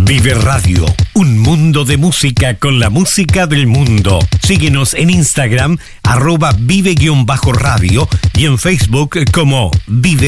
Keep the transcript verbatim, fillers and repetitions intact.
Vive Radio, un mundo de música con la música del mundo. Síguenos en Instagram, arroba vive-radio y en Facebook como Vive